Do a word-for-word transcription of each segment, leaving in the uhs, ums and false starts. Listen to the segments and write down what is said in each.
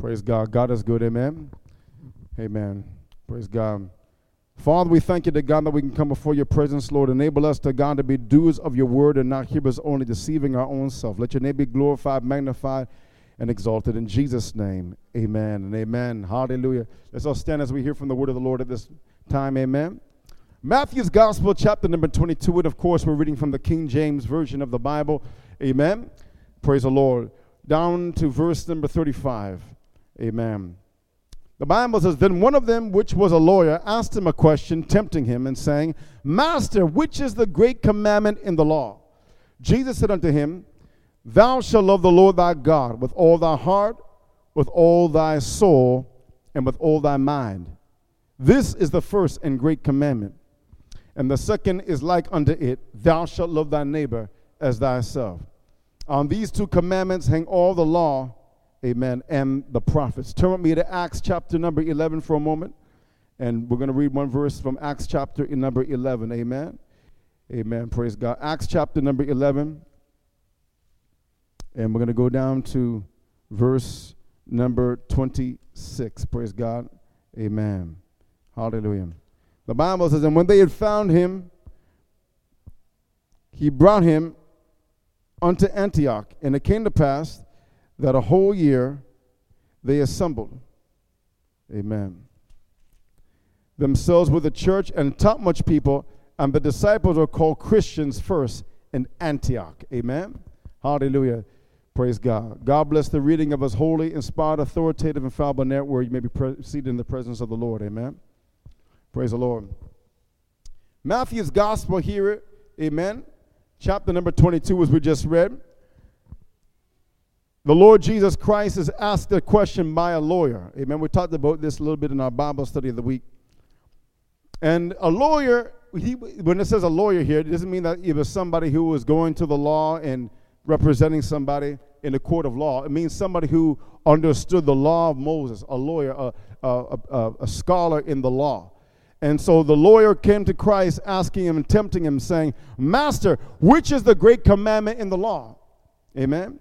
Praise God. God is good. Amen. Amen. Praise God. Father, we thank you, to God, that we can come before your presence, Lord. Enable us, to God, to be doers of your word and not hearers only, deceiving our own self. Let your name be glorified, magnified, and exalted. In Jesus' name, amen and amen. Hallelujah. Let's all stand as we hear from the word of the Lord at this time. Amen. Matthew's Gospel, chapter number twenty-two, and of course, we're reading from the King James Version of the Bible. Amen. Praise the Lord. Down to verse number thirty-five. Amen. The Bible says, then one of them, which was a lawyer, asked him a question, tempting him, and saying, Master, which is the great commandment in the law? Jesus said unto him, Thou shalt love the Lord thy God with all thy heart, with all thy soul, and with all thy mind. This is the first and great commandment. And the second is like unto it, Thou shalt love thy neighbor as thyself. On these two commandments hang all the law, amen, and the prophets. Turn with me to Acts chapter number eleven for a moment. And we're going to read one verse from Acts chapter number eleven. Amen. Amen. Praise God. Acts chapter number eleven. And we're going to go down to verse number twenty-six. Praise God. Amen. Hallelujah. The Bible says, and when they had found him, he brought him unto Antioch. And it came to pass that a whole year they assembled, amen, themselves with the church, and taught much people, and the disciples were called Christians first in Antioch. Amen. Hallelujah. Praise God. God bless the reading of his holy, inspired, authoritative, infallible net, where you may be pre- seated in the presence of the Lord. Amen. Praise the Lord. Matthew's Gospel here, amen, chapter number twenty-two, as we just read. The Lord Jesus Christ is asked a question by a lawyer. Amen. We talked about this a little bit in our Bible study of the week. And a lawyer, he, when it says a lawyer here, it doesn't mean that it was somebody who was going to the law and representing somebody in a court of law. It means somebody who understood the law of Moses, a lawyer, a, a, a, a scholar in the law. And so the lawyer came to Christ asking him and tempting him, saying, Master, which is the great commandment in the law? Amen.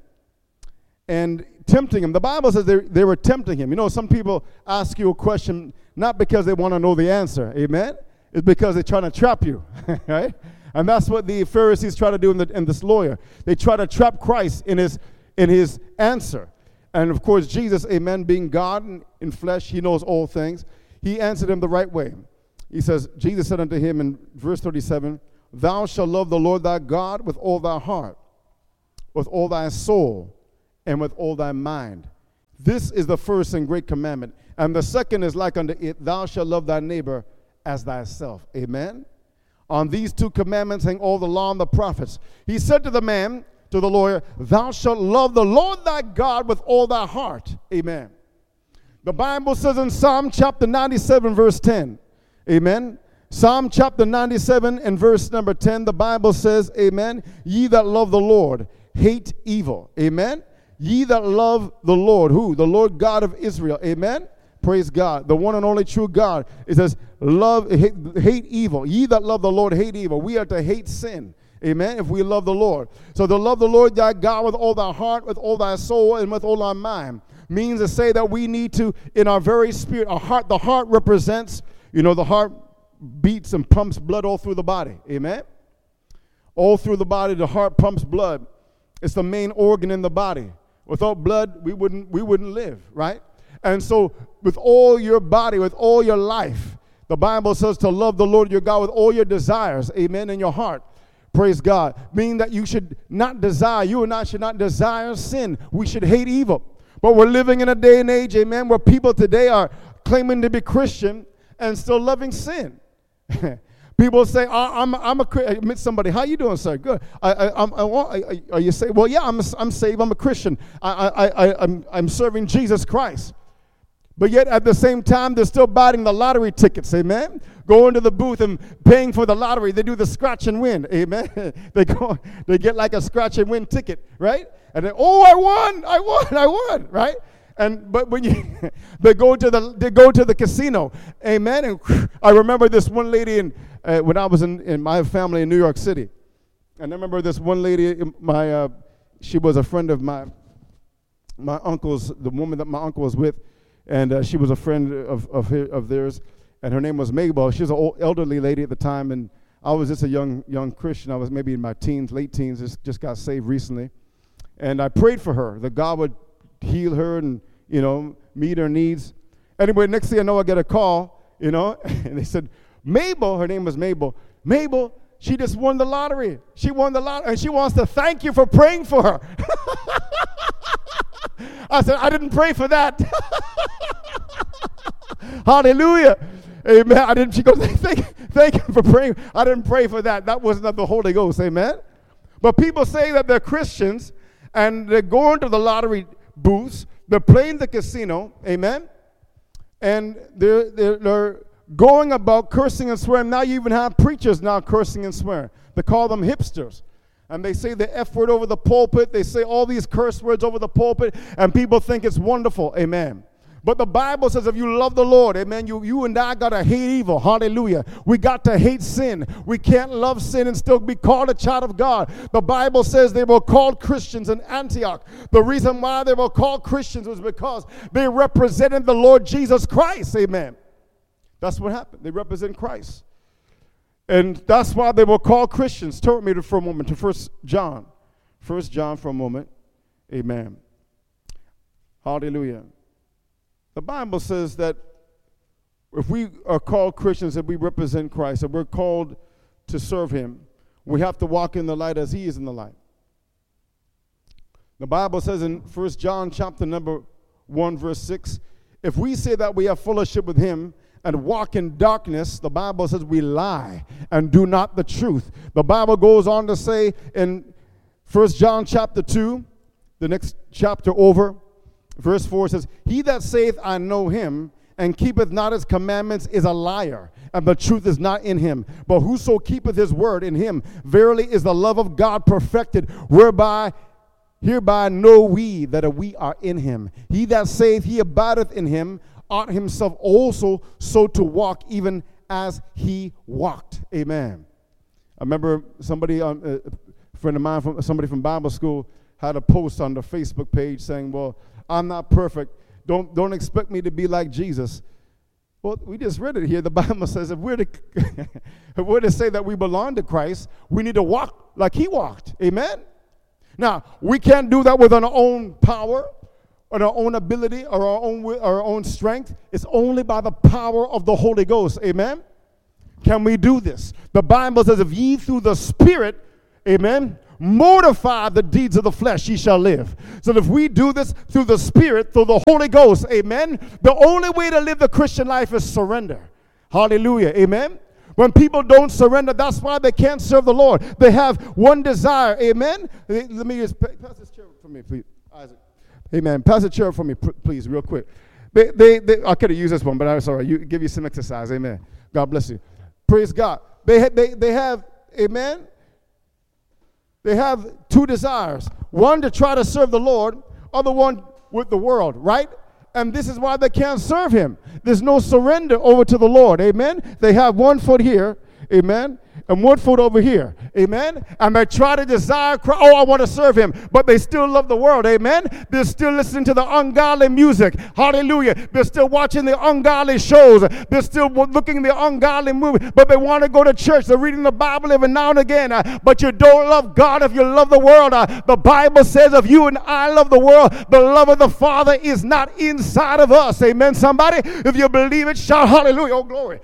And tempting him. The Bible says they, they were tempting him. You know, some people ask you a question not because they want to know the answer. Amen. It's because they're trying to trap you. Right? And that's what the Pharisees try to do in, the, in this lawyer. They try to trap Christ in his in his answer. And of course, Jesus, amen, being God in, in flesh, he knows all things. He answered him the right way. He says, Jesus said unto him in verse thirty-seven, Thou shalt love the Lord thy God with all thy heart, with all thy soul, and with all thy mind. This is the first and great commandment. And the second is like unto it, Thou shalt love thy neighbor as thyself. Amen. On these two commandments hang all the law and the prophets. He said to the man, to the lawyer, Thou shalt love the Lord thy God with all thy heart. Amen. The Bible says in Psalm chapter ninety-seven, verse ten. Amen. Psalm chapter ninety-seven and verse number ten, the Bible says, amen, ye that love the Lord hate evil. Amen. Ye that love the Lord, who? The Lord God of Israel. Amen. Praise God. The one and only true God. It says, love, hate, hate evil. Ye that love the Lord hate evil. We are to hate sin. Amen. If we love the Lord. So to love the Lord thy God with all thy heart, with all thy soul, and with all thy mind means to say that we need to, in our very spirit, our heart, the heart represents, you know, the heart beats and pumps blood all through the body. Amen. All through the body, the heart pumps blood. It's the main organ in the body. Without blood, we wouldn't we wouldn't live, right? And so with all your body, with all your life, the Bible says to love the Lord your God with all your desires, amen, in your heart. Praise God. Meaning that you should not desire, you and I should not desire sin. We should hate evil. But we're living in a day and age, amen, where people today are claiming to be Christian and still loving sin. People say, I'm, I'm a Christian. I meet somebody, how you doing, sir? Good. I, I, I'm, I want, I, are you saved? Well, yeah, I'm, I'm saved. I'm a Christian. I, I, I, I'm, I'm serving Jesus Christ. But yet at the same time, they're still buying the lottery tickets, amen? Going to the booth and paying for the lottery. They do the scratch and win, amen? They go, they get like a scratch and win ticket, right? And then, oh, I won, I won, I won, right? And but when you they go to the they go to the casino, amen. And I remember this one lady in uh, when I was in, in my family in New York City, and I remember this one lady, my uh, she was a friend of my my uncle's, the woman that my uncle was with, and uh, she was a friend of of, his, of theirs, and her name was Mabel. She was an old, elderly lady at the time, and I was just a young young Christian. I was maybe in my teens, late teens, just, just got saved recently. And I prayed for her, that God would heal her and, you know, meet her needs. Anyway, next thing I know, I get a call, you know, and they said, Mabel, her name was Mabel, Mabel, she just won the lottery. She won the lottery, and she wants to thank you for praying for her. I said, I didn't pray for that. Hallelujah. Amen. I didn't, she goes, thank, thank you for praying. I didn't pray for that. That wasn't of the Holy Ghost. Amen. But people say that they're Christians, and they're going to the lottery booths. They're playing the casino. Amen. And they're, they're, they're going about cursing and swearing. Now you even have preachers now cursing and swearing. They call them hipsters. And they say the F word over the pulpit. They say all these curse words over the pulpit. And people think it's wonderful. Amen. But the Bible says if you love the Lord, amen, you, you and I got to hate evil. Hallelujah. We got to hate sin. We can't love sin and still be called a child of God. The Bible says they were called Christians in Antioch. The reason why they were called Christians was because they represented the Lord Jesus Christ. Amen. That's what happened. They represent Christ. And that's why they were called Christians. Turn with me for a moment to First John. First John for a moment. Amen. Hallelujah. The Bible says that if we are called Christians, that we represent Christ, that we're called to serve him, we have to walk in the light as he is in the light. The Bible says in First John chapter number one, verse six, if we say that we have fellowship with him and walk in darkness, the Bible says we lie and do not the truth. The Bible goes on to say in First John chapter two, the next chapter over, verse four says, he that saith, I know him, and keepeth not his commandments is a liar, and the truth is not in him. But whoso keepeth his word in him, verily is the love of God perfected, whereby hereby know we that we are in him. He that saith he abideth in him, ought himself also so to walk, even as he walked. Amen. I remember somebody, um, a friend of mine, from somebody from Bible school, had a post on the Facebook page saying, well, I'm not perfect. Don't, don't expect me to be like Jesus. Well, we just read it here. The Bible says if we're to, if we're to say that we belong to Christ, we need to walk like he walked. Amen? Now, we can't do that with our own power or our own ability or our own, our own strength. It's only by the power of the Holy Ghost. Amen? Can we do this? The Bible says if ye through the Spirit, amen, mortify the deeds of the flesh, ye shall live. So if we do this through the Spirit, through the Holy Ghost, amen, the only way to live the Christian life is surrender. Hallelujah, amen. When people don't surrender, that's why they can't serve the Lord. They have one desire, amen. Let me just pass this chair for me, please, Isaac. Amen. Pass the chair for me, please, real quick. They, they, they, I could have used this one, but I'm sorry. You give you some exercise, amen. God bless you. Praise God. They, they, they have, amen. They have two desires. One to try to serve the Lord, other one with the world, right? And this is why they can't serve him. There's no surrender over to the Lord, amen? They have one foot here, amen, and one foot over here, amen? And they try to desire, oh, I want to serve him, but they still love the world, amen? They're still listening to the ungodly music, hallelujah. They're still watching the ungodly shows. They're still looking at the ungodly movies, but they want to go to church. They're reading the Bible every now and again, uh, but you don't love God if you love the world. Uh, the Bible says if you and I love the world, the love of the Father is not inside of us, amen, somebody? If you believe it, shout hallelujah, oh glory,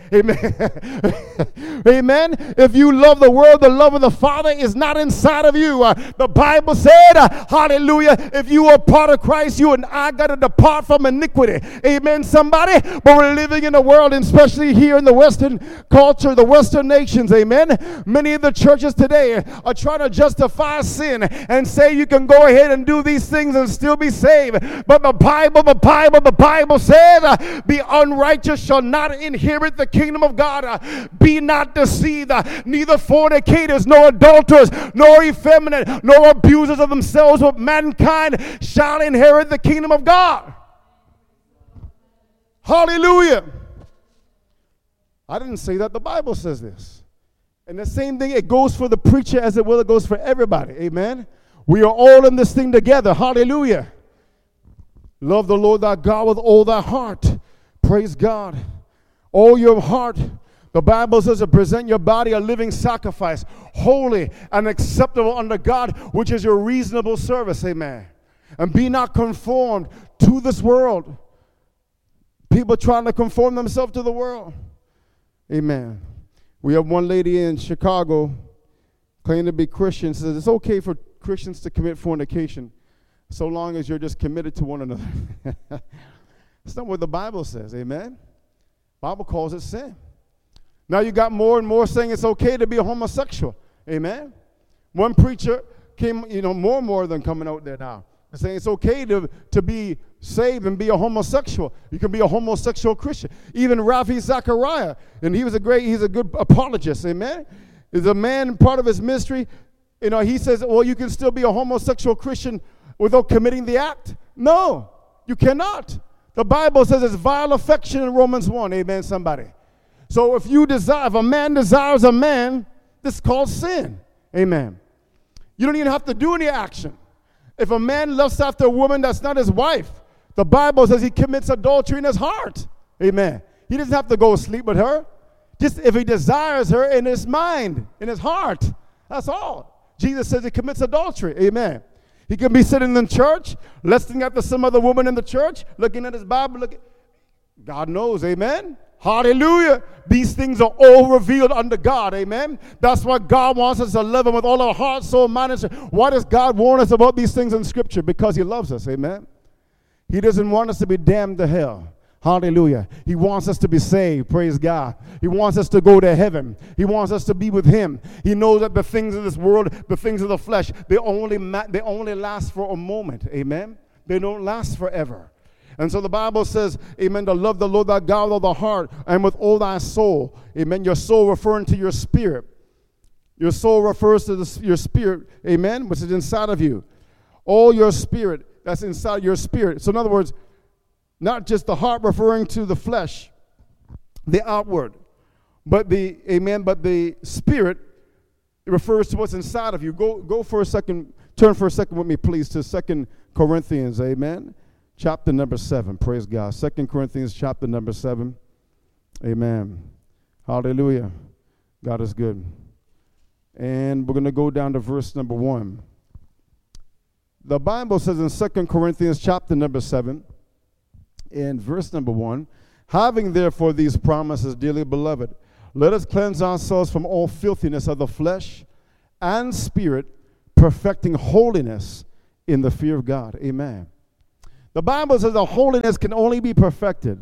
amen. Amen. If you love the world, the love of the Father is not inside of you. Uh, the Bible said, uh, hallelujah, if you are part of Christ, you and I got to depart from iniquity. Amen, somebody? But we're living in a world, and especially here in the Western culture, the Western nations, amen? Many of the churches today are trying to justify sin and say you can go ahead and do these things and still be saved. But the Bible, the Bible, the Bible says, uh, the unrighteous shall not inherit the kingdom of God. Uh, be not deceived, uh, neither fornicators, nor adulterers, nor effeminate, nor abusers of themselves with mankind shall inherit the kingdom of God. Hallelujah. I didn't say that. The Bible says this. And the same thing, it goes for the preacher as it will, it goes for everybody. Amen. We are all in this thing together. Hallelujah. Love the Lord thy God with all thy heart. Praise God. All your heart. The Bible says to present your body a living sacrifice, holy and acceptable unto God, which is your reasonable service. Amen. And be not conformed to this world. People trying to conform themselves to the world. Amen. We have one lady in Chicago claiming to be Christian, says it's okay for Christians to commit fornication so long as you're just committed to one another. That's not what the Bible says. Amen. The Bible calls it sin. Now you got more and more saying it's okay to be a homosexual. Amen. One preacher came, you know, more and more of them coming out there now, saying it's okay to, to be saved and be a homosexual. You can be a homosexual Christian. Even Ravi Zachariah, and he was a great, he's a good apologist. Amen. Is a man, part of his ministry, you know, he says, well, you can still be a homosexual Christian without committing the act. No, you cannot. The Bible says it's vile affection in Romans one. Amen, somebody. So if you desire, if a man desires a man, this is called sin. Amen. You don't even have to do any action. If a man lusts after a woman that's not his wife, the Bible says he commits adultery in his heart. Amen. He doesn't have to go sleep with her. Just if he desires her in his mind, in his heart. That's all. Jesus says he commits adultery. Amen. He can be sitting in church, lusting after some other woman in the church, looking at his Bible. Looking. God knows. Amen. Hallelujah. These things are all revealed unto God. Amen. That's why God wants us to love him with all our heart, soul, mind, and strength. Why does God warn us about these things in Scripture? Because he loves us. Amen. He doesn't want us to be damned to hell. Hallelujah. He wants us to be saved. Praise God. He wants us to go to heaven. He wants us to be with him. He knows that the things of this world, the things of the flesh, they only, ma- they only last for a moment. Amen. They don't last forever. And so the Bible says, amen, to love the Lord thy God with all the heart and with all thy soul. Amen. Your soul referring to your spirit. Your soul refers to the, your spirit, amen, which is inside of you. All your spirit, that's inside your spirit. So in other words, not just the heart referring to the flesh, the outward, but the, amen, but the spirit refers to what's inside of you. Go, go for a second, turn for a second with me, please, to Second Corinthians, amen. Chapter number seven, praise God. Second Corinthians chapter number seven. Amen. Hallelujah. God is good. And we're going to go down to verse number one. The Bible says in Second Corinthians chapter number seven, in verse number one, having therefore these promises, dearly beloved, let us cleanse ourselves from all filthiness of the flesh and spirit, perfecting holiness in the fear of God. Amen. The Bible says that holiness can only be perfected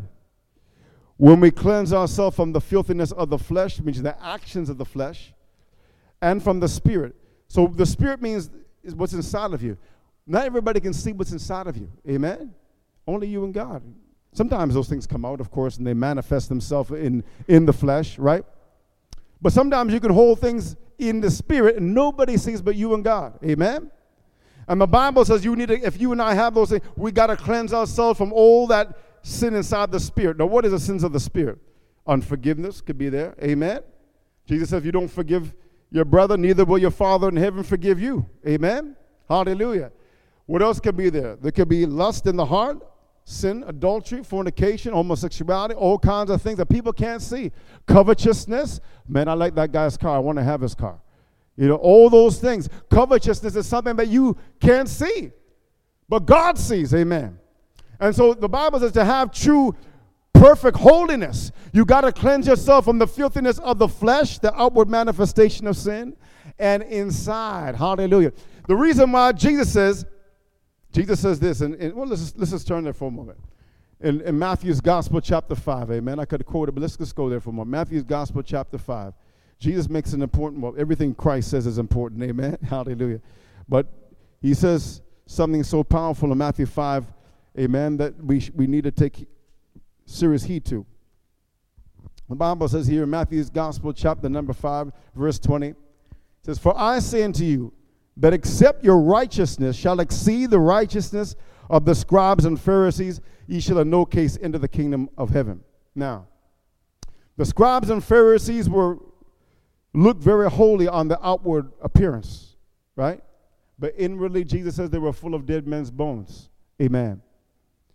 when we cleanse ourselves from the filthiness of the flesh, which means the actions of the flesh, and from the spirit. So the spirit means is what's inside of you. Not everybody can see what's inside of you. Amen? Only you and God. Sometimes those things come out, of course, and they manifest themselves in, in the flesh, right? But sometimes you can hold things in the spirit and nobody sees but you and God. Amen? And the Bible says you need to, if you and I have those things, we got to cleanse ourselves from all that sin inside the spirit. Now, what is the sins of the spirit? Unforgiveness could be there. Amen? Jesus said, if you don't forgive your brother, neither will your Father in heaven forgive you. Amen? Hallelujah. What else could be there? There could be lust in the heart, sin, adultery, fornication, homosexuality, all kinds of things that people can't see. Covetousness. Man, I like that guy's car. I want to have his car. You know, all those things. Covetousness is something that you can't see, but God sees. Amen. And so the Bible says to have true, perfect holiness, you got to cleanse yourself from the filthiness of the flesh, the outward manifestation of sin, and inside. Hallelujah. The reason why Jesus says, Jesus says this, and, and well, let's just, let's just turn there for a moment. In, in Matthew's Gospel, chapter five, amen. I could quote it, but let's just go there for a moment. Matthew's Gospel, chapter five. Jesus makes an important, well, everything Christ says is important, amen. Hallelujah. But he says something so powerful in Matthew five, amen, that we sh- we need to take serious heed to. The Bible says here in Matthew's Gospel, chapter number five, verse twenty, it says, for I say unto you, that except your righteousness shall exceed the righteousness of the scribes and Pharisees, ye shall in no case enter the kingdom of heaven. Now, the scribes and Pharisees were looked very holy on the outward appearance, right? But inwardly, Jesus says they were full of dead men's bones. Amen.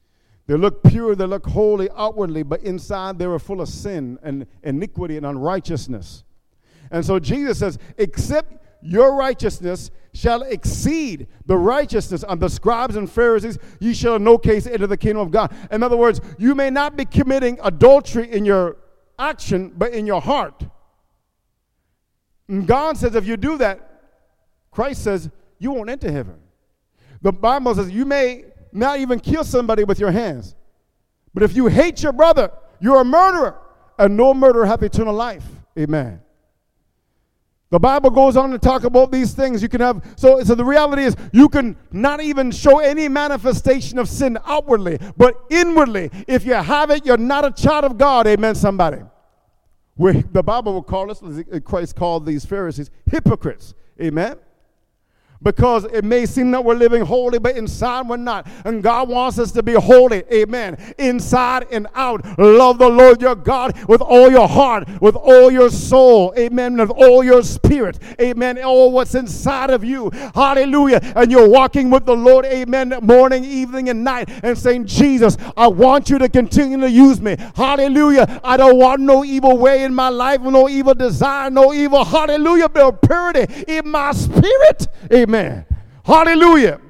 They look pure, they look holy outwardly, but inside they were full of sin and iniquity and unrighteousness. And so Jesus says, except your righteousness shall exceed the righteousness of the scribes and Pharisees, ye shall in no case enter the kingdom of God. In other words, you may not be committing adultery in your action, but in your heart. And God says if you do that, Christ says you won't enter heaven. The Bible says you may not even kill somebody with your hands, but if you hate your brother, you're a murderer, and no murderer hath eternal life. Amen. The Bible goes on to talk about these things. You can have, so, so the reality is you can not even show any manifestation of sin outwardly, but inwardly, if you have it, you're not a child of God. Amen, somebody. Where the Bible will call us, Christ called these Pharisees hypocrites. Amen. Because it may seem that we're living holy, but inside we're not. And God wants us to be holy. Amen. Inside and out. Love the Lord your God with all your heart, with all your soul. Amen. With all your spirit. Amen. All what's inside of you. Hallelujah. And you're walking with the Lord. Amen. Morning, evening, and night. And saying, Jesus, I want you to continue to use me. Hallelujah. I don't want no evil way in my life, no evil desire, no evil. Hallelujah. But purity in my spirit. Amen. Amen. Hallelujah.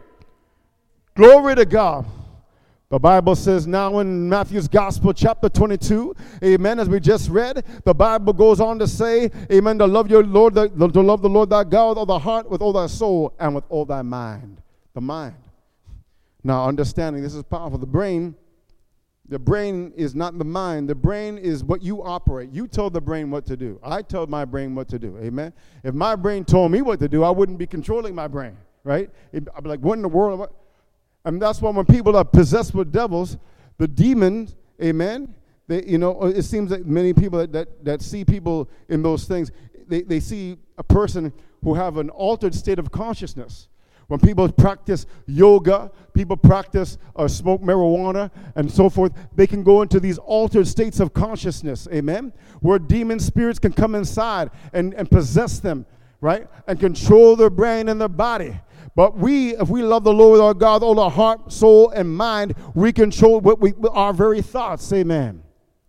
Glory to God. The Bible says now in Matthew's Gospel, chapter twenty-two, amen, as we just read, the Bible goes on to say, amen, to love your Lord, to love the Lord thy God with all thy heart, with all thy soul, and with all thy mind. The mind. Now, understanding, this is powerful. The brain, the brain is not the mind. The brain is what you operate. You told the brain what to do. I told my brain what to do. Amen. If my brain told me what to do, I wouldn't be controlling my brain, right? I'd be like, what in the world? What? And that's why when people are possessed with devils, the demons, amen, they, you know, it seems that many people that, that, that see people in those things, they, they see a person who have an altered state of consciousness. When people practice yoga, people practice or smoke marijuana and so forth, they can go into these altered states of consciousness, amen, where demon spirits can come inside and, and possess them, right, and control their brain and their body. But we, if we love the Lord our God, all our heart, soul, and mind, we control what we, our very thoughts, amen.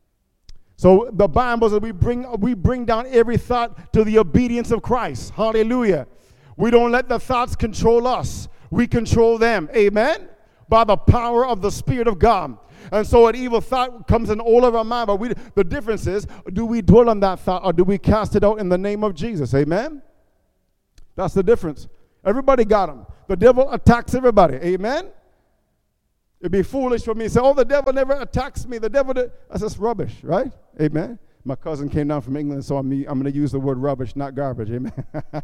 So the Bible says we bring, we bring down every thought to the obedience of Christ, hallelujah. We don't let the thoughts control us. We control them. Amen? By the power of the Spirit of God. And so an evil thought comes in all of our mind. But we, the difference is, do we dwell on that thought or do we cast it out in the name of Jesus? Amen? That's the difference. Everybody got them. The devil attacks everybody. Amen? It'd be foolish for me to say, oh, the devil never attacks me. The devil, did. That's just rubbish, right? Amen? My cousin came down from England, so I'm, I'm going to use the word rubbish, not garbage. Amen.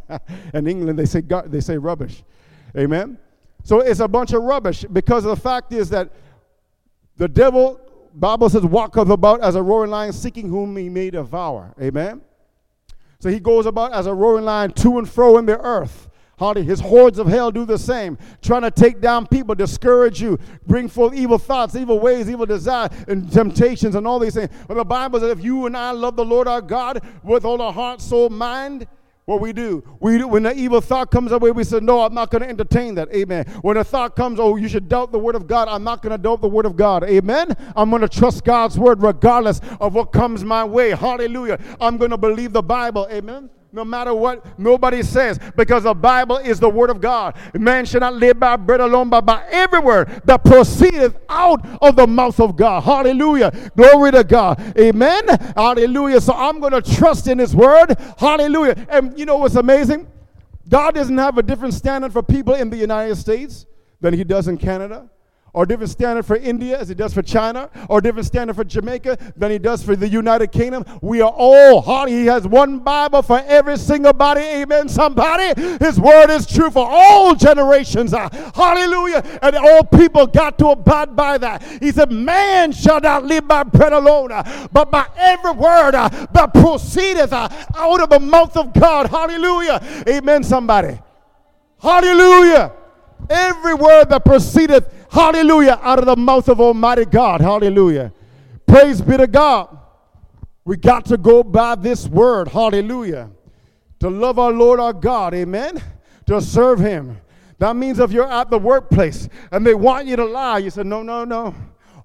In England, they say gar- they say rubbish. Amen. So it's a bunch of rubbish because the fact is that the devil, Bible says, walketh about as a roaring lion, seeking whom he may devour. Amen. So he goes about as a roaring lion to and fro in the earth. His hordes of hell do the same, trying to take down people, discourage you, bring forth evil thoughts, evil ways, evil desire, and temptations, and all these things. But the Bible says if you and I love the Lord our God with all our heart, soul, mind, what we do, we do, when the evil thought comes our way, we say, no, I'm not going to entertain that. Amen. When a thought comes, oh, you should doubt the word of God, I'm not going to doubt the word of God. Amen. I'm going to trust God's word regardless of what comes my way. Hallelujah. I'm going to believe the Bible. Amen. No matter what nobody says, because the Bible is the word of God. Man should not live by bread alone, but by every word that proceedeth out of the mouth of God. Hallelujah. Glory to God. Amen. Hallelujah. So I'm going to trust in his word. Hallelujah. And you know what's amazing? God doesn't have a different standard for people in the United States than he does in Canada, or different standard for India as he does for China, or different standard for Jamaica than he does for the United Kingdom. We are all, he has one Bible for every single body. Amen, somebody. His word is true for all generations. Hallelujah. And all people got to abide by that. He said, man shall not live by bread alone, but by every word that proceedeth out of the mouth of God. Hallelujah. Amen, somebody. Hallelujah. Every word that proceedeth, hallelujah, out of the mouth of Almighty God. Hallelujah. Praise be to God. We got to go by this word. Hallelujah. To love our Lord our God. Amen. To serve him. That means if you're at the workplace and they want you to lie, you say, no, no, no.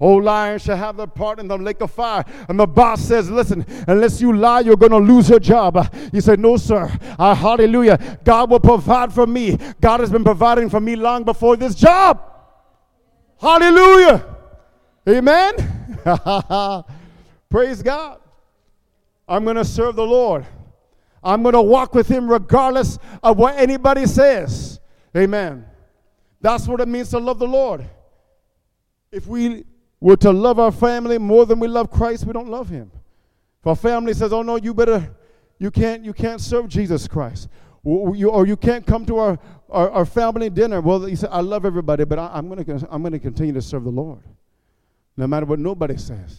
Old lions shall have their part in the lake of fire. And the boss says, listen, unless you lie, you're going to lose your job. You say, no, sir. Uh, hallelujah. God will provide for me. God has been providing for me long before this job. Hallelujah. Amen. Praise God. I'm going to serve the Lord. I'm going to walk with him regardless of what anybody says. Amen. That's what it means to love the Lord. If we were to love our family more than we love Christ, we don't love him. If our family says, oh no, you better, you can't, you can't serve Jesus Christ. Or you, or you can't come to our, our, our family dinner. Well, you say, I love everybody, but I, I'm going to I'm going to continue to serve the Lord, no matter what nobody says.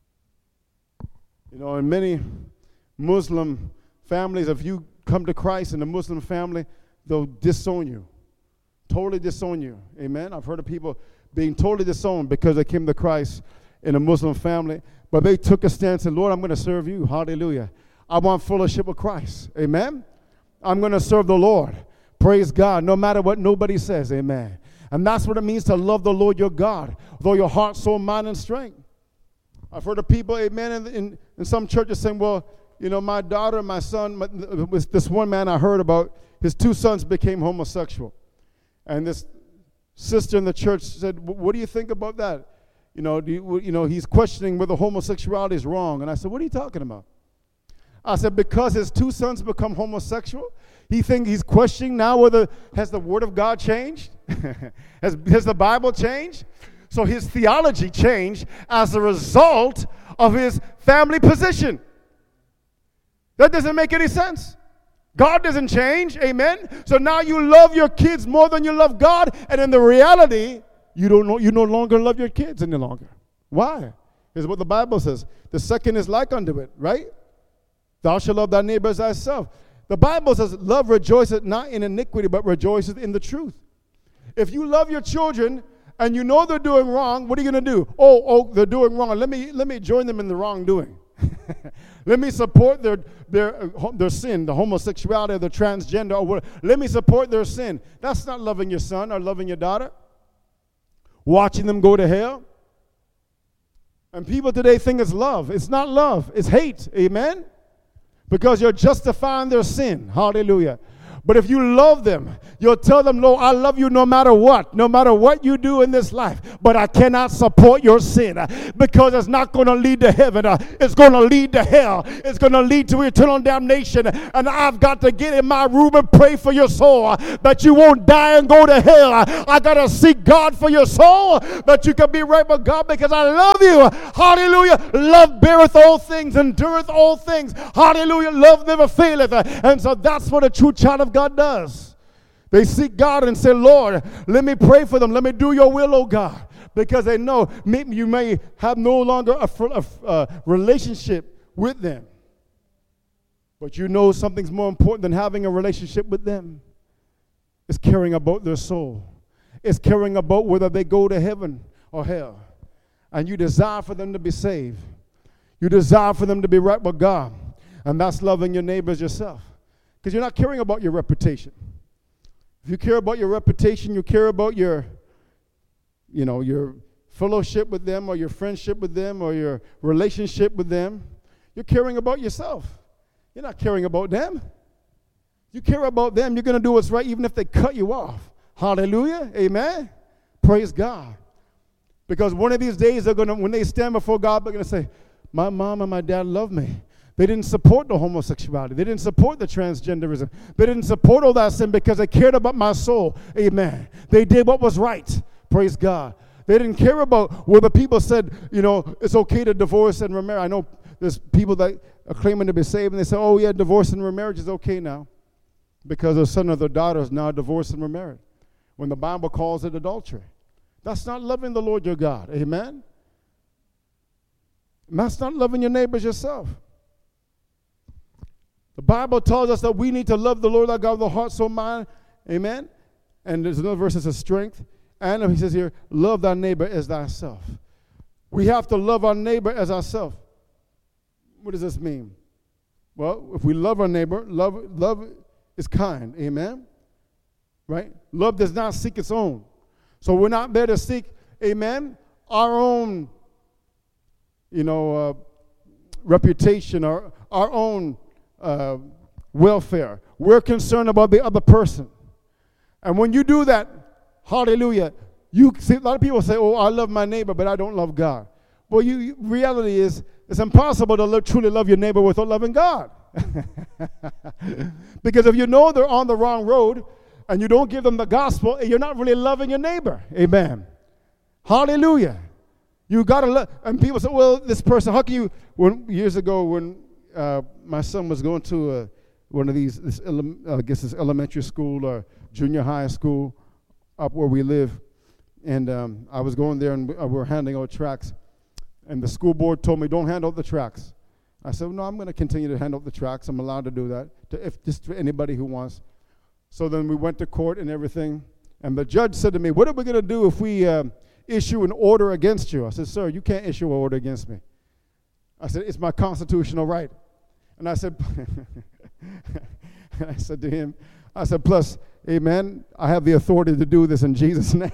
You know, in many Muslim families, if you come to Christ in a Muslim family, they'll disown you, totally disown you. Amen. I've heard of people being totally disowned because they came to Christ in a Muslim family, but they took a stance and, Lord, I'm going to serve you. Hallelujah. I want fellowship with Christ. Amen. I'm going to serve the Lord. Praise God, no matter what nobody says. Amen. And that's what it means to love the Lord your God with all your heart, soul, mind, and strength. I've heard of people, amen, in, in, in some churches saying, well, you know, my daughter and my son, my, this one man I heard about, his two sons became homosexual. And this sister in the church said, what do you think about that? You know, do you, you know, he's questioning whether homosexuality is wrong. And I said, what are you talking about? I said, because his two sons become homosexual, he thinks he's questioning now whether, has the Word of God changed? has, has the Bible changed? So his theology changed as a result of his family position. That doesn't make any sense. God doesn't change, amen? So now you love your kids more than you love God, and in the reality, you don't know, you no longer love your kids any longer. Why? Is what the Bible says. The second is like unto it, right? Thou shalt love thy neighbor as thyself. The Bible says, love rejoiceth not in iniquity, but rejoiceth in the truth. If you love your children and you know they're doing wrong, what are you going to do? Oh, oh, they're doing wrong. Let me let me join them in the wrongdoing. Let me support their their their sin, the homosexuality, the transgender, or whatever. Let me support their sin. That's not loving your son or loving your daughter. Watching them go to hell. And people today think it's love. It's not love. It's hate. Amen? Because you're justifying their sin. Hallelujah. But if you love them, you'll tell them, Lord, I love you no matter what, no matter what you do in this life. But I cannot support your sin uh, because it's not going to lead to heaven. Uh, it's going to lead to hell. It's going to lead to eternal damnation. And I've got to get in my room and pray for your soul uh, that you won't die and go to hell. Uh, I got to seek God for your soul that you can be right with God because I love you. Hallelujah. Love beareth all things, endureth all things. Hallelujah. Love never faileth. Uh, and so that's what a true child of God does. They seek God and say, Lord, let me pray for them. Let me do your will, oh God. Because they know maybe you may have no longer a, a, a relationship with them. But you know something's more important than having a relationship with them. It's caring about their soul. It's caring about whether they go to heaven or hell. And you desire for them to be saved. You desire for them to be right with God. And that's loving your neighbors yourself. Because you're not caring about your reputation. If you care about your reputation, you care about your, you know, your fellowship with them or your friendship with them or your relationship with them, you're caring about yourself. You're not caring about them. You care about them, you're going to do what's right even if they cut you off. Hallelujah. Amen. Praise God. Because one of these days, they're going to, when they stand before God, they're going to say, my mom and my dad love me. They didn't support the homosexuality. They didn't support the transgenderism. They didn't support all that sin because they cared about my soul. Amen. They did what was right. Praise God. They didn't care about whether people said, you know, it's okay to divorce and remarry. I know there's people that are claiming to be saved, and they say, oh, yeah, divorce and remarriage is okay now because their son or their daughter is now divorced and remarried when the Bible calls it adultery. That's not loving the Lord your God. Amen. And that's not loving your neighbors yourself. The Bible tells us that we need to love the Lord our God with the heart, soul, mind. Amen. And there's another verse that says strength. And he says here, love thy neighbor as thyself. We have to love our neighbor as ourselves. What does this mean? Well, if we love our neighbor, love, love is kind. Amen. Right? Love does not seek its own. So we're not there to seek, amen, our own, you know, uh, reputation or our own uh, welfare. We're concerned about the other person. And when you do that, hallelujah, you see, a lot of people say, oh, I love my neighbor, but I don't love God. Well, you, you reality is, it's impossible to lo- truly love your neighbor without loving God. Because if you know they're on the wrong road and you don't give them the gospel, you're not really loving your neighbor. Amen. Hallelujah. You got to love. And people say, well, this person, how can you, when, years ago when uh, my son was going to uh, one of these, this ele- uh, I guess it's elementary school or junior high school up where we live, and um, I was going there and we, uh, we were handing out tracts, and the school board told me, don't hand out the tracts. I said, no, I'm going to continue to hand out the tracts. I'm allowed to do that, to, if just to anybody who wants. So then we went to court and everything, and the judge said to me, what are we going to do if we uh, issue an order against you? I said, sir, you can't issue an order against me. I said, it's my constitutional right. And I said, I said to him, I said, plus, amen, I have the authority to do this in Jesus' name.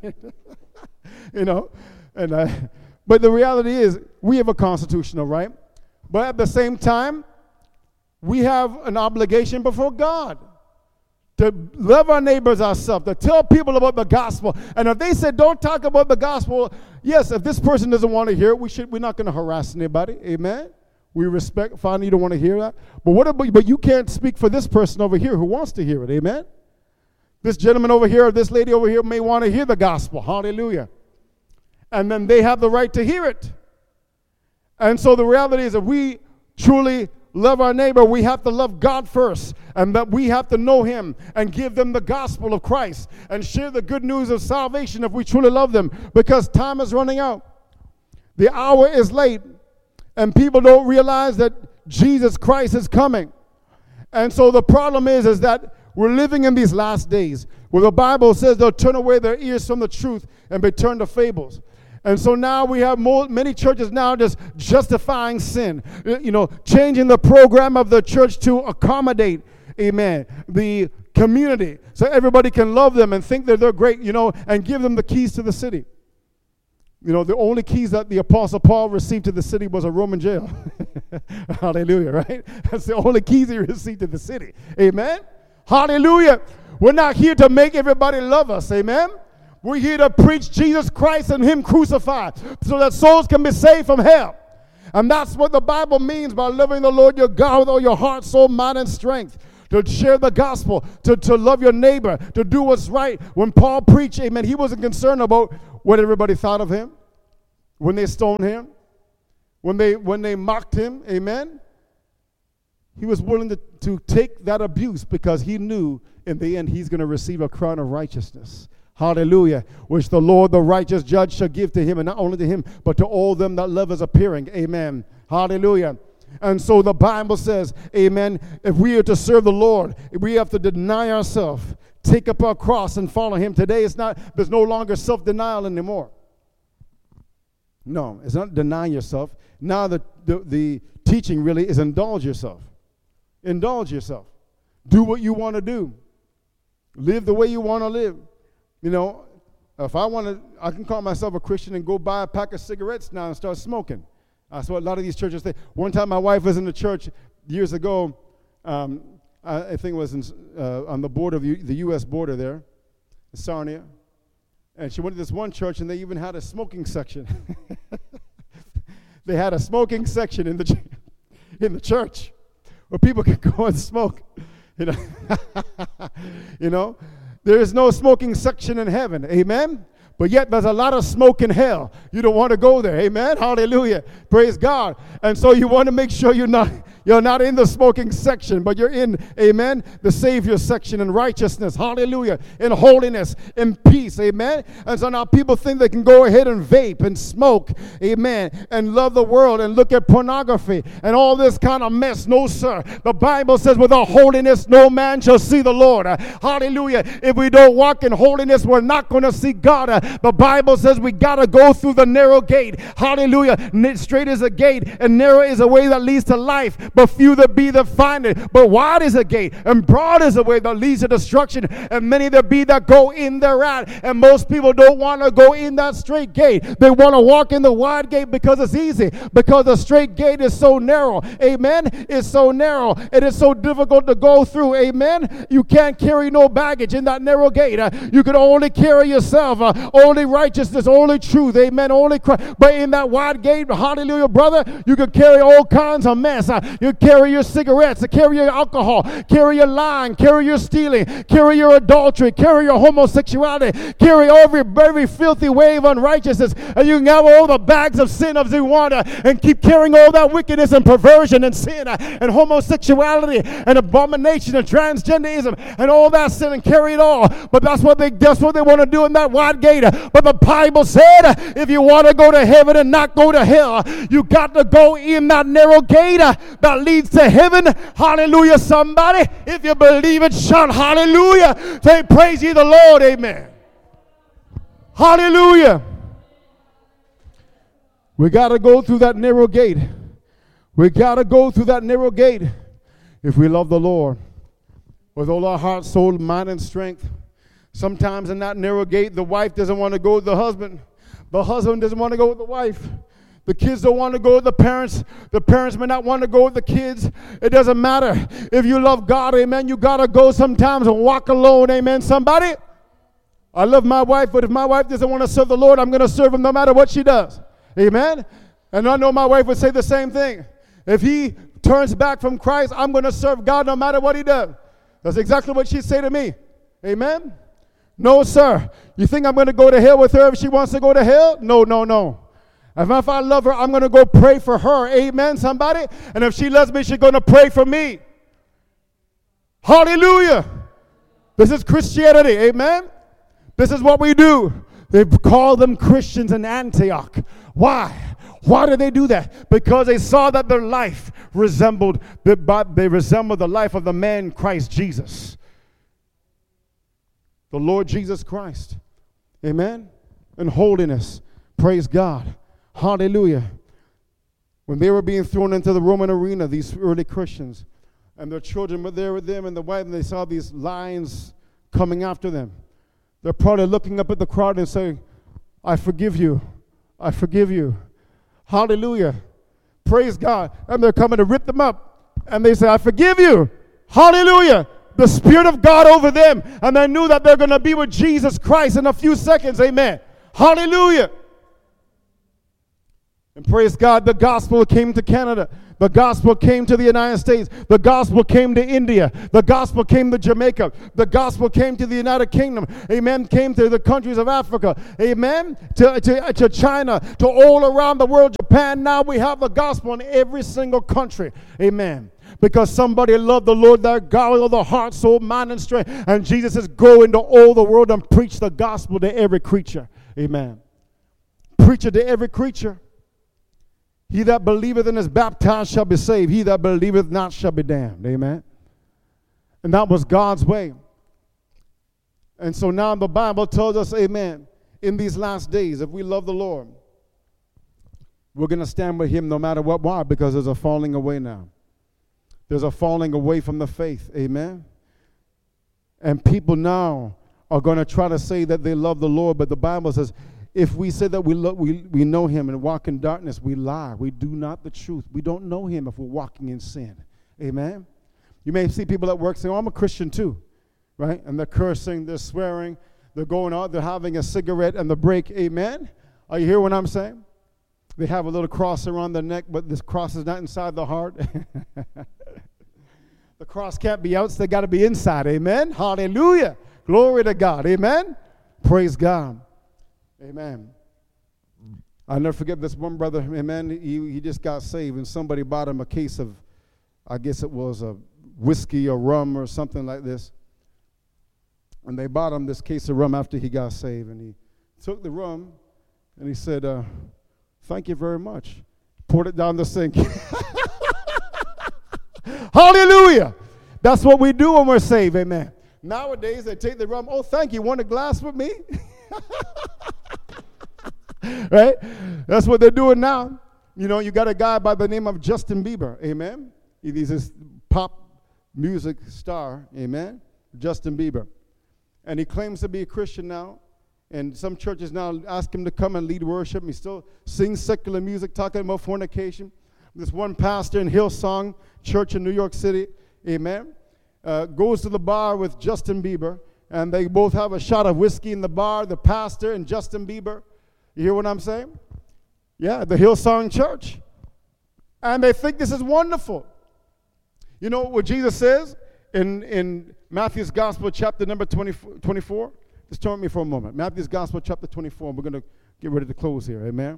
You know, and I, but the reality is, we have a constitutional right. But at the same time, we have an obligation before God to love our neighbors ourselves, to tell people about the gospel. And if they said, don't talk about the gospel, yes, if this person doesn't want to hear it, we should, we're not going to harass anybody. Amen? We respect, finally, you don't want to hear that. But what about, but you can't speak for this person over here who wants to hear it. Amen? This gentleman over here or this lady over here may want to hear the gospel. Hallelujah. And then they have the right to hear it. And so the reality is, if we truly love our neighbor, we have to love God first, and that we have to know him and give them the gospel of Christ and share the good news of salvation if we truly love them, because time is running out. The hour is late, and people don't realize that Jesus Christ is coming. And so the problem is, is that we're living in these last days where the Bible says they'll turn away their ears from the truth and be turned to fables. And so now we have more, many churches now just justifying sin, you know, changing the program of the church to accommodate, amen, the community so everybody can love them and think that they're great, you know, and give them the keys to the city. You know, the only keys that the Apostle Paul received to the city was a Roman jail. Hallelujah, right? That's the only keys he received to the city. Amen? Hallelujah. We're not here to make everybody love us. Amen? We're here to preach Jesus Christ and him crucified so that souls can be saved from hell. And that's what the Bible means by loving the Lord your God with all your heart, soul, mind, and strength. To share the gospel, to, to love your neighbor, to do what's right. When Paul preached, amen, he wasn't concerned about what everybody thought of him, when they stoned him, when they when they mocked him, amen. He was willing to, to take that abuse because he knew in the end he's going to receive a crown of righteousness. Hallelujah. Which the Lord, the righteous judge, shall give to him, and not only to him, but to all them that love is appearing. Amen. Hallelujah. And so the Bible says, amen, if we are to serve the Lord, we have to deny ourselves, take up our cross, and follow him. Today, it's not, there's no longer self-denial anymore. No, it's not denying yourself. Now the, the, the teaching really is indulge yourself. Indulge yourself. Do what you want to do. Live the way you want to live. You know, if I want to, I can call myself a Christian and go buy a pack of cigarettes now and start smoking. That's what a lot of these churches say. One time my wife was in the church years ago. Um, I, I think it was in, uh, on the border of the, the U S border there, Sarnia. And she went to this one church, and they even had a smoking section. They had a smoking section in the in the church where people could go and smoke. You know, you know, there is no smoking section in heaven. Amen. But yet there's a lot of smoke in hell. You don't want to go there. Amen. Hallelujah. Praise God. And so you want to make sure you're not you're not in the smoking section, but you're in, amen, the Savior section in righteousness. Hallelujah. In holiness, in peace. Amen. And so now people think they can go ahead and vape and smoke. Amen. And love the world and look at pornography and all this kind of mess. No, sir. The Bible says without holiness, no man shall see the Lord. Hallelujah. If we don't walk in holiness, we're not going to see God. The Bible says we got to go through the narrow gate. Hallelujah. Straight is a gate and narrow is a way that leads to life, but few there be that find it. But wide is the gate, and broad is the way that leads to destruction, and many there be that go in thereat. And most people don't want to go in that straight gate. They want to walk in the wide gate because it's easy, because the straight gate is so narrow. Amen. It's so narrow. It is so difficult to go through. Amen. You can't carry no baggage in that narrow gate. Uh, you can only carry yourself. Uh, only righteousness, only truth. Amen. Only Christ. But in that wide gate, hallelujah, brother, you can carry all kinds of mess. Uh, you carry your cigarettes, carry your alcohol, carry your lying, carry your stealing, carry your adultery, carry your homosexuality, carry every, every filthy way of unrighteousness. And you can have all the bags of sin of you want uh, and keep carrying all that wickedness and perversion and sin uh, and homosexuality and abomination and transgenderism and all that sin and carry it all. But that's what they that's what they want to do in that wide gate. But the Bible said, if you want to go to heaven and not go to hell, you got to go in that narrow gate that leads to heaven. Hallelujah, somebody. If you believe it, shout hallelujah. Say, praise ye the Lord. Amen. Hallelujah. We got to go through that narrow gate. We got to go through that narrow gate if we love the Lord with all our heart, soul, mind, and strength. Sometimes in that narrow gate, the wife doesn't want to go with the husband. The husband doesn't want to go with the wife. The kids don't want to go with the parents. The parents may not want to go with the kids. It doesn't matter. If you love God, amen, you got to go sometimes and walk alone, amen, somebody. I love my wife, but if my wife doesn't want to serve the Lord, I'm going to serve him no matter what she does. Amen? And I know my wife would say the same thing. If he turns back from Christ, I'm going to serve God no matter what he does. That's exactly what she'd say to me. Amen? No, sir. You think I'm going to go to hell with her if she wants to go to hell? No, no, no. And if I love her, I'm going to go pray for her. Amen, somebody? And if she loves me, she's going to pray for me. Hallelujah. This is Christianity. Amen? This is what we do. They call them Christians in Antioch. Why? Why did they do that? Because they saw that their life resembled, they resembled the life of the man Christ Jesus. The Lord Jesus Christ. Amen? In holiness. Praise God. Hallelujah. When they were being thrown into the Roman arena, these early Christians, and their children were there with them and the wife, and they saw these lions coming after them. They're probably looking up at the crowd and saying, I forgive you. I forgive you. Hallelujah. Praise God. And they're coming to rip them up. And they say, I forgive you. Hallelujah. The Spirit of God over them. And they knew that they're going to be with Jesus Christ in a few seconds. Amen. Hallelujah. And praise God, the gospel came to Canada. The gospel came to the United States. The gospel came to India. The gospel came to Jamaica. The gospel came to the United Kingdom. Amen. Came to the countries of Africa. Amen. To, to, to China. To all around the world. Japan. Now we have the gospel in every single country. Amen. Because somebody loved the Lord their God with all the heart, soul, mind, and strength. And Jesus says, go into all the world and preach the gospel to every creature. Amen. Preach it to every creature. He that believeth and is baptized shall be saved. He that believeth not shall be damned. Amen. And that was God's way. And so now the Bible tells us, amen, in these last days, if we love the Lord, we're going to stand with him no matter what. Why? Because there's a falling away now. There's a falling away from the faith. Amen. And people now are going to try to say that they love the Lord, but the Bible says, if we say that we, lo- we we know him and walk in darkness, we lie. We do not the truth. We don't know him if we're walking in sin. Amen? You may see people at work saying, oh, I'm a Christian too. Right? And they're cursing, they're swearing, they're going out, they're having a cigarette and the break. Amen? Are you hearing what I'm saying? They have a little cross around their neck, but this cross is not inside the heart. The cross can't be out, so they got to be inside. Amen? Hallelujah. Glory to God. Amen? Praise God. Amen. I'll never forget this one brother, amen, he, he just got saved, and somebody bought him a case of, I guess it was a whiskey or rum or something like this. And they bought him this case of rum after he got saved, and he took the rum, and he said, uh, thank you very much. Poured it down the sink. Hallelujah. That's what we do when we're saved, amen. Nowadays, they take the rum, oh, thank you, want a glass with me? Right? That's what they're doing now. You know, you got a guy by the name of Justin Bieber. Amen? He's this pop music star, amen, Justin Bieber. And he claims to be a Christian now. And some churches now ask him to come and lead worship. He still sings secular music, talking about fornication. This one pastor in Hillsong Church in New York City, amen, uh, goes to the bar with Justin Bieber, and they both have a shot of whiskey in the bar, the pastor and Justin Bieber. You hear what I'm saying? Yeah, the Hillsong Church. And they think this is wonderful. You know what Jesus says in, in Matthew's Gospel, chapter number twenty, twenty-four? Just turn with me for a moment. Matthew's Gospel, chapter twenty-four, and we're going to get ready to close here, amen?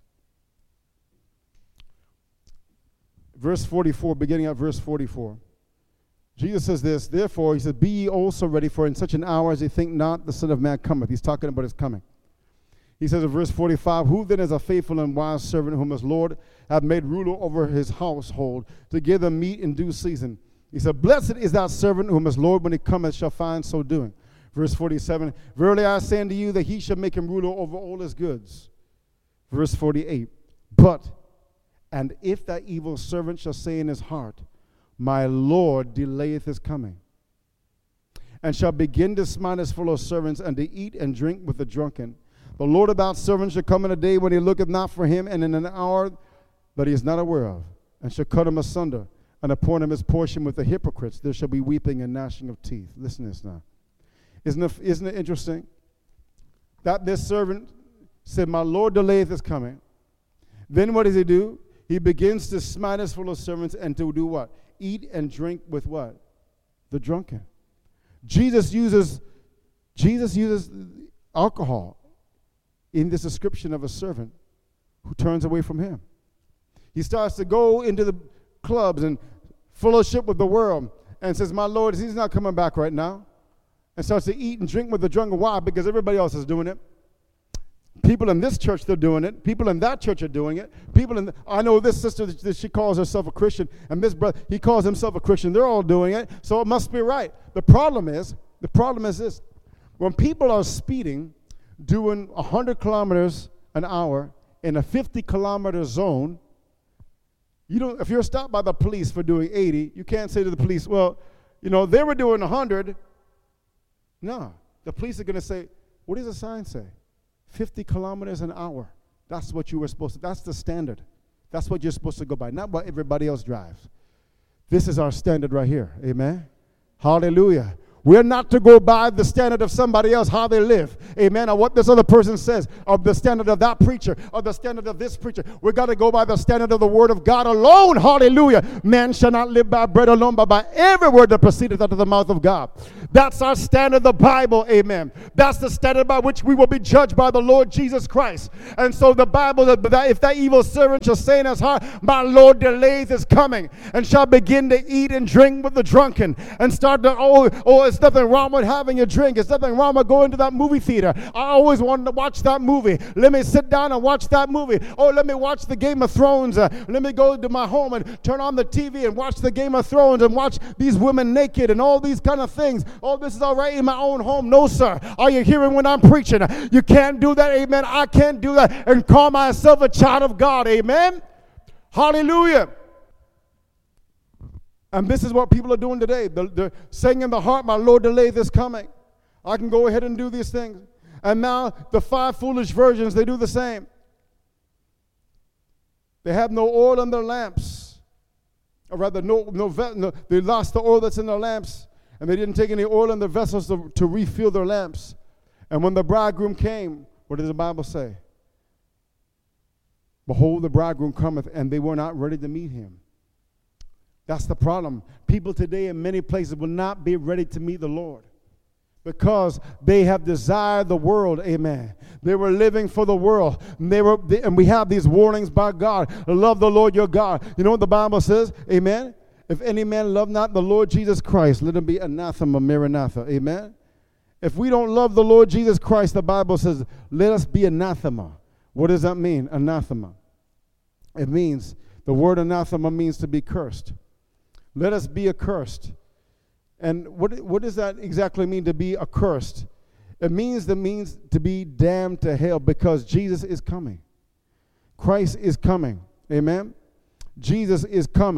Verse forty-four, beginning at verse forty-four. Jesus says this, therefore, he said, be ye also ready, for in such an hour as ye think not, the Son of Man cometh. He's talking about his coming. He says in verse forty-five, who then is a faithful and wise servant whom his Lord hath made ruler over his household to give them meat in due season? He said, blessed is that servant whom his Lord when he cometh shall find so doing. Verse forty-seven, verily I say unto you that he shall make him ruler over all his goods. Verse forty-eight, but, and if that evil servant shall say in his heart, my Lord delayeth his coming, and shall begin to smite his fellow servants, and to eat and drink with the drunken, the Lord of that servant shall come in a day when he looketh not for him, and in an hour that he is not aware of, and shall cut him asunder, and appoint him his portion with the hypocrites. There shall be weeping and gnashing of teeth. Listen to this now. Isn't it, isn't it interesting that this servant said, my Lord delayeth his coming. Then what does he do? He begins to smite his fellow servants and to do what? Eat and drink with what? The drunken. Jesus uses, Jesus uses alcohol in this description of a servant who turns away from him. He starts to go into the clubs and fellowship with the world and says, my Lord, he's not coming back right now. And starts to eat and drink with the drunken. Why? Because everybody else is doing it. People in this church, they're doing it. People in that church are doing it. People in the, I know this sister, that she calls herself a Christian, and this brother, he calls himself a Christian. They're all doing it, so it must be right. The problem is, the problem is this. When people are speeding, doing one hundred kilometers an hour in a fifty kilometer zone, you don't, if you're stopped by the police for doing eighty, you can't say to the police, well, you know, they were doing one hundred. No, the police are going to say, what does the sign say? fifty kilometers an hour. That's what you were supposed to, that's the standard. That's what you're supposed to go by, not what everybody else drives. This is our standard right here, amen? Hallelujah. We're not to go by the standard of somebody else, how they live. Amen. Or what this other person says, or the standard of that preacher, or the standard of this preacher. We've got to go by the standard of the word of God alone. Hallelujah. Man shall not live by bread alone, but by every word that proceedeth out of the mouth of God. That's our standard, the Bible. Amen. That's the standard by which we will be judged by the Lord Jesus Christ. And so the Bible, that if that evil servant shall say in his heart, my Lord delayeth his coming, and shall begin to eat and drink with the drunken, and start to, oh, oh, it's nothing wrong with having a drink. It's nothing wrong with going to that movie theater. I always wanted to watch that movie. Let me sit down and watch that movie. Oh, let me watch the Game of Thrones. Uh, let me go to my home and turn on the T V and watch the Game of Thrones and watch these women naked and all these kind of things. Oh, this is all right in my own home. No, sir. Are you hearing when I'm preaching? You can't do that. Amen. I can't do that and call myself a child of God. Amen. Hallelujah. And this is what people are doing today. They're, they're saying in the heart, my Lord delayeth his coming. I can go ahead and do these things. And now the five foolish virgins, they do the same. They have no oil in their lamps. Or rather, no, no, no, they lost the oil that's in their lamps. And they didn't take any oil in their vessels to, to refill their lamps. And when the bridegroom came, what does the Bible say? Behold, the bridegroom cometh, and they were not ready to meet him. That's the problem. People today in many places will not be ready to meet the Lord because they have desired the world. Amen. They were living for the world. And, they were, they, and we have these warnings by God. Love the Lord your God. You know what the Bible says? Amen. If any man love not the Lord Jesus Christ, let him be anathema, maranatha. Amen. If we don't love the Lord Jesus Christ, the Bible says, let us be anathema. What does that mean? Anathema. It means, the word anathema means to be cursed. Let us be accursed. And what, what does that exactly mean, to be accursed? It means that means to be damned to hell because Jesus is coming. Christ is coming. Amen? Jesus is coming.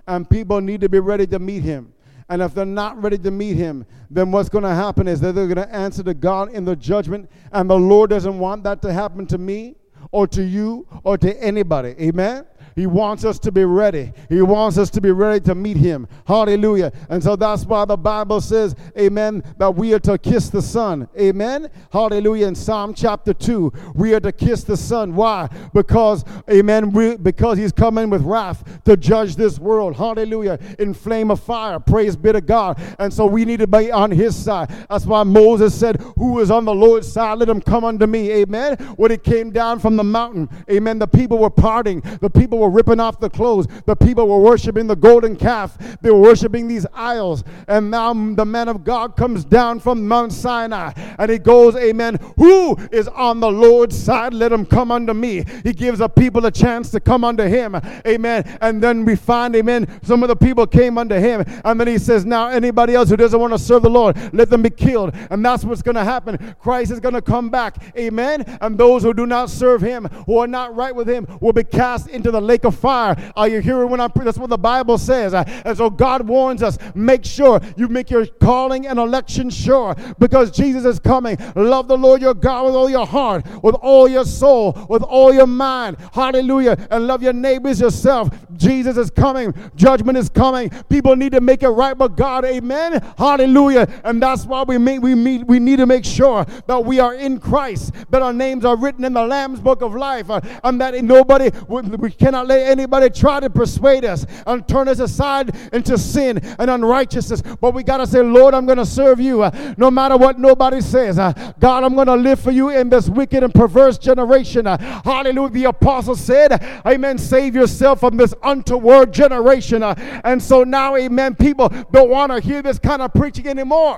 and people need to be ready to meet him. And if they're not ready to meet him, then what's going to happen is that they're going to answer to God in the judgment, and the Lord doesn't want that to happen to me or to you or to anybody. Amen? He wants us to be ready. He wants us to be ready to meet him. Hallelujah. And so that's why the Bible says, amen, that we are to kiss the Son. Amen. Hallelujah. In Psalm chapter two, we are to kiss the Son. Why? Because, amen, we, because he's coming with wrath to judge this world. Hallelujah. In flame of fire. Praise be to God. And so we need to be on his side. That's why Moses said, who is on the Lord's side, let him come unto me. Amen. When he came down from the mountain, amen, the people were parting. The people were ripping off the clothes. The people were worshiping the golden calf. They were worshiping these idols. And now the man of God comes down from Mount Sinai and he goes, amen, who is on the Lord's side? Let him come unto me. He gives the people a chance to come unto him. Amen. And then we find, amen, some of the people came unto him. And then he says, now anybody else who doesn't want to serve the Lord, let them be killed. And that's what's going to happen. Christ is going to come back. Amen. And those who do not serve him, who are not right with him, will be cast into the lake of fire. Are you hearing when I'm pre- that's what the Bible says. Uh, and so God warns us, make sure you make your calling and election sure, because Jesus is coming. Love the Lord your God with all your heart, with all your soul, with all your mind. Hallelujah. And love your neighbors yourself. Jesus is coming. Judgment is coming. People need to make it right with God. Amen. Hallelujah. And that's why we make, we meet, we need to make sure that we are in Christ, that our names are written in the Lamb's book of life, uh, and that nobody, we, we cannot let anybody try to persuade us and turn us aside into sin and unrighteousness. But we got to say, Lord, I'm going to serve you uh, no matter what nobody says. Uh, God, I'm going to live for you in this wicked and perverse generation. Uh, hallelujah. The apostle said, amen, save yourself from this untoward generation. Uh, and so now, amen, people don't want to hear this kind of preaching anymore.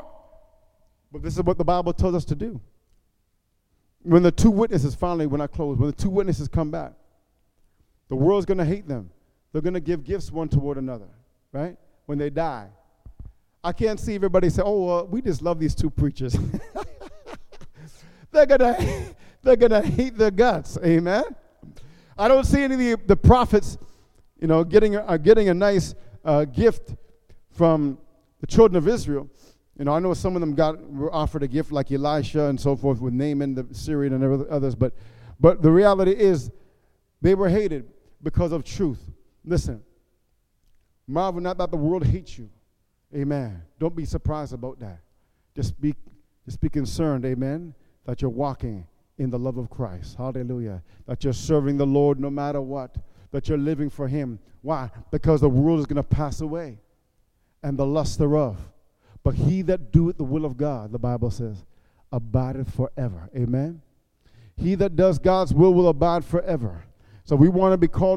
But this is what the Bible tells us to do. When the two witnesses finally, when I close, when the two witnesses come back, the world's going to hate them. They're going to give gifts one toward another, right? When they die. I can't see everybody say, oh, well, we just love these two preachers. they're going to they're gonna hate their guts, amen? I don't see any of the, the prophets, you know, getting, uh, getting a nice uh, gift from the children of Israel. You know, I know some of them got were offered a gift like Elisha and so forth with Naaman, the Syrian, and others, but, but the reality is they were hated because of truth. Listen, marvel not that the world hates you. Amen. Don't be surprised about that. Just be, just be concerned, amen, that you're walking in the love of Christ. Hallelujah. That you're serving the Lord no matter what. That you're living for him. Why? Because the world is going to pass away and the lust thereof. But he that doeth the will of God, the Bible says, abideth forever. Amen. He that does God's will will abide forever. So we want to be called